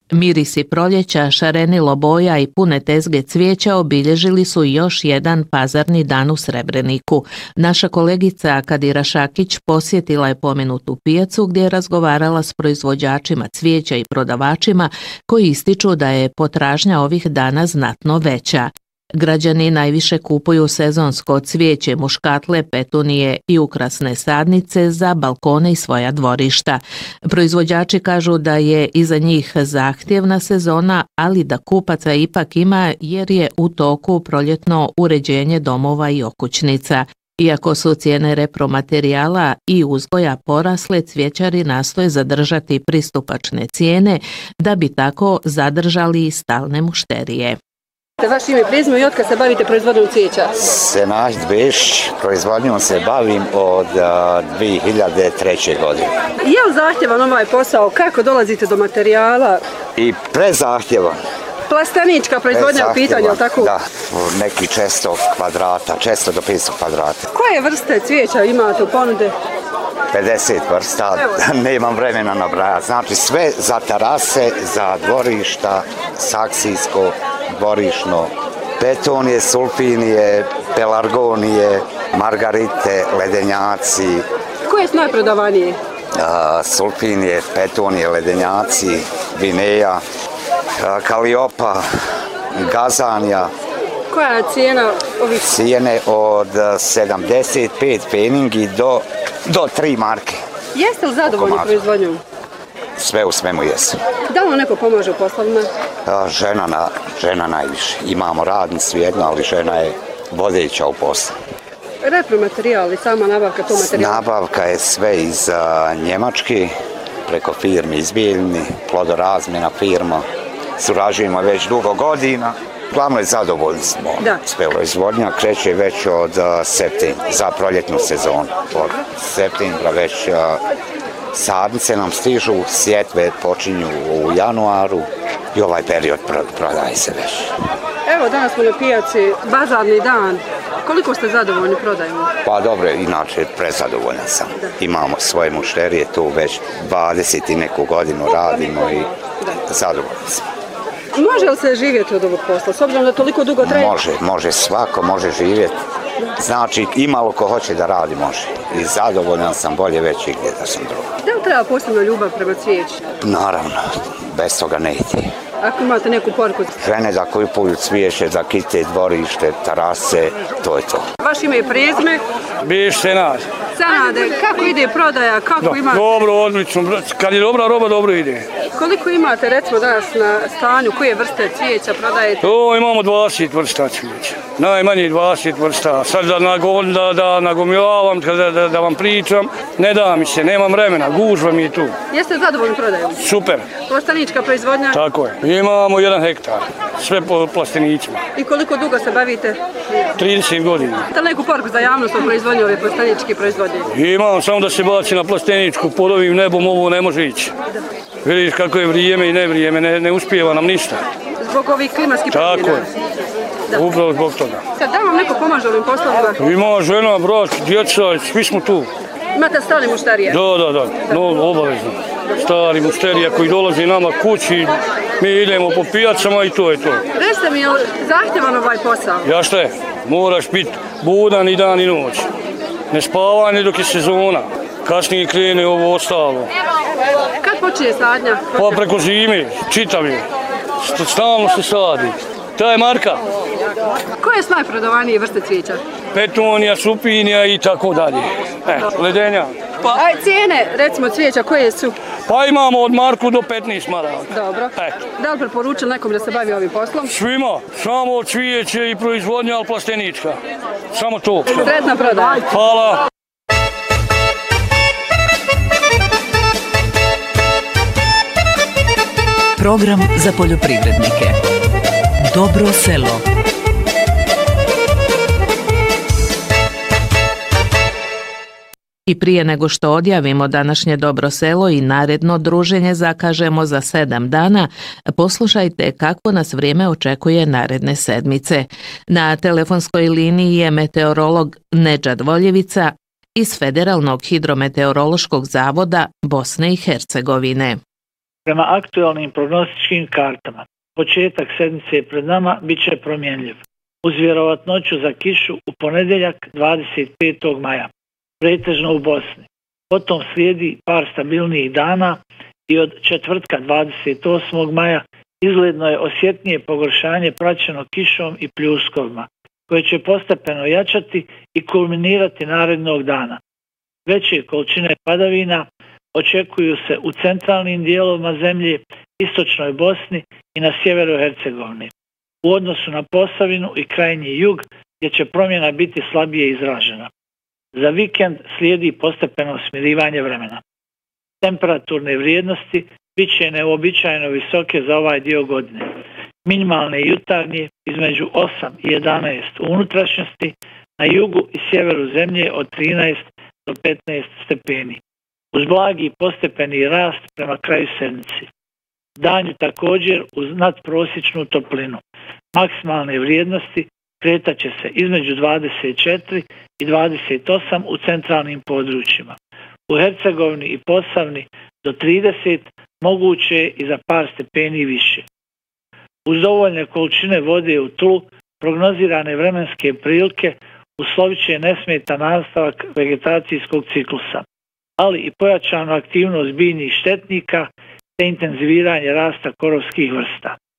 Mirisi proljeća, šarenilo boja i pune tezge cvijeća obilježili su još jedan pazarni dan u Srebreniku. Naša kolegica Kadira Šakić posjetila je pomenutu pijacu gdje je razgovarala s proizvođačima cvijeća i prodavačima koji ističu da je potražnja ovih dana znatno veća. Građani najviše kupuju sezonsko cvijeće, muškatle, petunije i ukrasne sadnice za balkone i svoja dvorišta. Proizvođači kažu da je iza njih zahtjevna sezona, ali da kupaca ipak ima jer je u toku proljetno uređenje domova i okućnica. Iako su cijene repromaterijala i uzgoja porasle, cvjećari nastoje zadržati pristupačne cijene da bi tako zadržali i stalne mušterije. Vaše ime, prezime i otkad se bavite proizvodnjom cvijeća? Senad Bešić, proizvodnjom se bavim od 2003. godine. Je li zahtjevan ovaj posao? Kako dolazite do materijala? I prezahtjevan. Plastenička proizvodnja u pitanju, ali tako? Da, neki 400 kvadrata, 400 do 500 kvadrata. Koje vrste cvijeća imate u ponude? 50 vrsta, nemam vremena nabrajati. Znači sve za terase, za dvorišta, saksijsko, dvorišno, petonije, sulfinije, pelargonije, margarite, ledenjaci. Koje su najprodavanije? Sulfinije, petonije, ledenjaci, vineja, kaliopa, gazanja. Koja je cijena ovih? Cijene od 75 peningi do 3 marke. Jeste li zadovoljni proizvodnjom? Sve u svemu jesu. Da li neko pomaže u poslovima? Žena najviše. Imamo radnicu jednu, ali žena je vodeća u poslu. Repromaterijal i sama nabavka tog materijala? Nabavka je sve iz Njemačke, preko firme iz Bijeljni, plodorazmjena firma. Surađujemo već dugo godina. Glavno je zadovoljni smo. Sve proizvodnja kreće već od septembra za proljetnu sezonu. Od septembra već sadnice nam stižu, sjetve počinju u januaru i ovaj period prodaje se već. Evo, danas smo na pijaci, bazarni dan. Koliko ste zadovoljni prodajom? Pa dobro, inače prezadovoljan sam. Imamo svoje mušterije, tu već 20 i neku godinu radimo i zadovoljni smo. Može li se živjeti od ovog posla, s obzirom da toliko dugo traje? Može, svako može živjeti. Znači, imalo ko hoće da radi, može. I zadovoljan sam, bolje već i gdje da sam drugo. Da li treba posebna ljubav prema cvijeću? Naravno, bez toga ne ide. Ako imate neku poruku? Žene da kupuju cvijeće, da kite dvorište, terase, to je to. Vaše ime i prezime? Bešić Senad. Senade, kako ide prodaja, kako imate? Dobro, odlično. Kad je dobra roba, dobro ide. Koliko imate, recimo, danas na stanju, koje vrste cvijeća prodajete? Imamo 20 vrsta cvijeća. Najmanje 20 vrsta. Sad da nagomilavam, da vam pričam, ne da mi se, nemam vremena, gužva mi je tu. Jeste zadovoljni prodajom? Super. Plastenička proizvodnja? Tako je. Imamo 1 hektar, sve po plastenićima. I koliko dugo se bavite? 30 godina. Da li neku poruku za javnost o proizvodnju ove plasteničke proizvodnje? Imam, samo da se baci na plasteničku, pod ovim nebom ovo ne može ići. Vidiš kako je vrijeme i nevrijeme, ne uspijeva nam ništa. Zbog ovih klimatskih promjena? Tako je, upravo zbog toga. Sad, da vam neko pomaže ovim poslovima? Ima žena, brat, djeca, svi smo tu. Imate stari mušterije? Da, no, obavezno. Stari mušterija koji dolaze nama kući, mi idemo po pijacama i to je to. Recite mi, je li zahtjevan ovaj posao? Ja šta je, moraš biti budan i dan i noć. Ne spavanje dok je sezona, kasnije krene ovo ostalo. Kad počinje sadnja? Pa preko zime, čitav je, stalno se sadi. To je marka. Koje su najprodavanije vrste cvijeća? Petonija, supinija i tako dalje. Ledenja. Cijene, recimo, cvijeća, koje su? Pa imamo od marku do 15 maraka. Dobro. Da li preporučili nekom da se bavi ovim poslom? Svima. Samo cvijeće i proizvodnja, ali plastenička. Samo to. Sretna prodaja. Hvala. Program za poljoprivrednike. Dobro selo. I prije nego što odjavimo današnje Dobro selo i naredno druženje zakažemo za 7 dana, poslušajte kako nas vrijeme očekuje naredne sedmice. Na telefonskoj liniji je meteorolog Nedžad Voljevica iz Federalnog hidrometeorološkog zavoda Bosne i Hercegovine. Prema aktualnim prognostičkim kartama, početak sedmice pred nama bit će promjenljiv, uz vjerovatnoću za kišu u ponedjeljak 25. maja, pretežno u Bosni. Potom slijedi par stabilnijih dana i od četvrtka 28. maja izgledno je osjetnije pogoršanje praćeno kišom i pljuskovima, koje će postepeno jačati i kulminirati narednog dana. Veće količine padavina očekuju se u centralnim dijelovima zemlje, istočnoj Bosni i na sjeveru Hercegovine. U odnosu na Posavinu i krajnji jug, gdje će promjena biti slabije izražena. Za vikend slijedi postepeno smirivanje vremena. Temperaturne vrijednosti bit će neuobičajeno visoke za ovaj dio godine. Minimalne jutarnje između 8 i 11 u unutrašnjosti, na jugu i sjeveru zemlje od 13 do 15 stepeni. Uz blagi postepeni rast prema kraju sedmice. Danju također uz nadprosječnu toplinu. Maksimalne vrijednosti kretat će se između 24 i 28 u centralnim područjima. U Hercegovini i Posavini do 30, moguće i za par stepeni više. Uz dovoljne količine vode u tlu, prognozirane vremenske prilike uslovit će nesmetan nastavak vegetacijskog ciklusa, ali i pojačanu aktivnost biljnih štetnika te intenziviranje rasta korovskih vrsta.